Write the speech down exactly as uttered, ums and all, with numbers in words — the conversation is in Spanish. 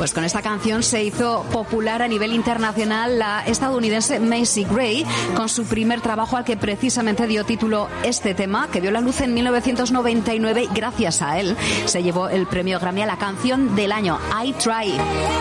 Pues con esta canción se hizo popular a nivel internacional la estadounidense Macy Gray, con su primer trabajo al que precisamente dio título este tema, que vio la luz en mil novecientos noventa y nueve y gracias a él se llevó el premio Grammy a la canción del año, I Try.